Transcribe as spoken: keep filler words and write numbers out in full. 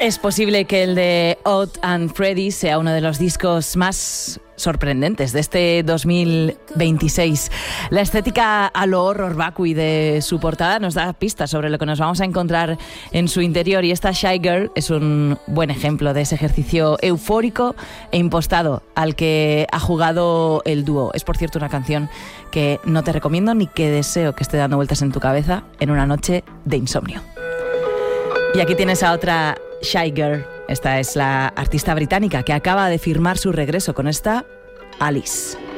Es posible que el de Odd and Freddy sea uno de los discos más sorprendentes de este dos mil veintiséis. La estética a lo horror vacui de su portada nos da pistas sobre lo que nos vamos a encontrar en su interior, y esta Shy Girl es un buen ejemplo de ese ejercicio eufórico e impostado al que ha jugado el dúo. Es, por cierto, una canción que no te recomiendo ni que deseo que esté dando vueltas en tu cabeza en una noche de insomnio. Y aquí tienes a otra Shy Girl. Esta es la artista británica que acaba de firmar su regreso con esta Alice.